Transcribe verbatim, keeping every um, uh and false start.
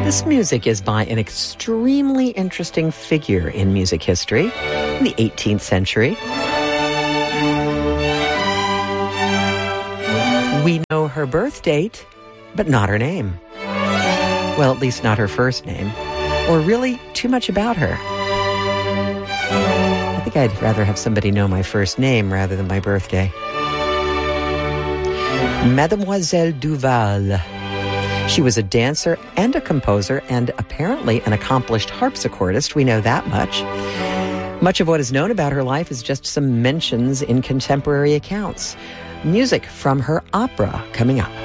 This music is by an extremely interesting figure in music history in the eighteenth century. We know her birth date, but not her name. Well, at least not her first name, or really too much about her. I think I'd rather have somebody know my first name rather than my birthday. Mademoiselle Duval. She was a dancer and a composer and apparently an accomplished harpsichordist. We know that much. Much of what is known about her life is just some mentions in contemporary accounts. Music from her opera coming up.